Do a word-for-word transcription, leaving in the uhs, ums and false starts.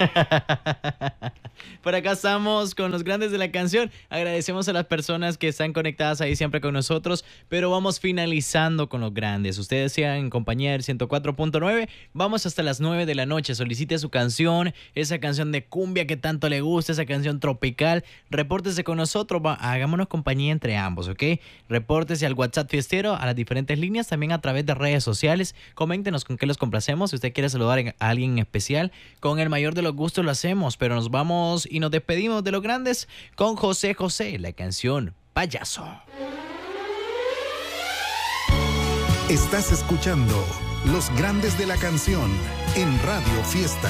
Por acá estamos con los grandes de la canción. Agradecemos a las personas que están conectadas ahí siempre con nosotros, pero vamos finalizando con los grandes. Ustedes sean en compañía del ciento cuatro punto nueve. Vamos hasta las nueve de la noche. Solicite su canción, esa canción de cumbia que tanto le gusta, esa canción tropical. Repórtese con nosotros, va, hagámonos compañía entre ambos, ¿ok? Repórtese al WhatsApp Fiestero, a las diferentes líneas, también a través de redes sociales. Coméntenos con qué los complacemos. Si usted quiere saludar a alguien en especial, con el mayor de los gustos lo hacemos, pero nos vamos y nos despedimos de los grandes con José José, la canción Payaso. Estás escuchando Los Grandes de la Canción en Radio Fiesta.